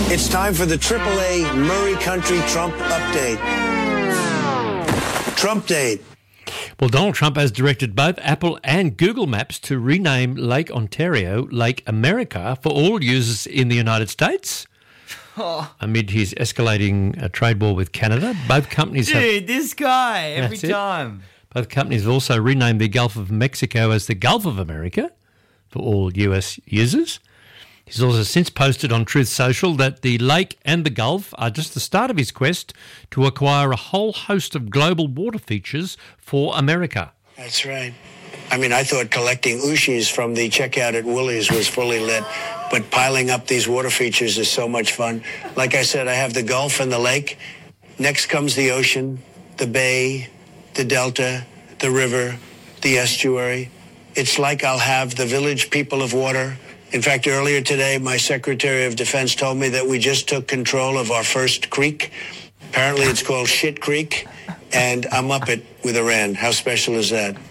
It's time for the AAA Murray Country Trump Update. Trump Date. Well, Donald Trump has directed both Apple and Google Maps to rename Lake Ontario Lake America for all users in the United States. Amid his escalating trade war with Canada, both companies this guy, every time. Both companies have also renamed the Gulf of Mexico as the Gulf of America for all US users. He's also since posted on Truth Social that the lake and the Gulf are just the start of his quest to acquire a whole host of global water features for America. That's right. I mean, I thought collecting Ooshies from the checkout at Woolies was fully lit, but piling up these water features is so much fun. Like I said, I have the Gulf and the lake. Next comes the ocean, the bay, the delta, the river, the estuary. It's like I'll have the village people of water. In fact, earlier today, my Secretary of Defense told me that we just took control of our first creek. Apparently, it's called Shit Creek, and I'm up it with Iran. How special is that?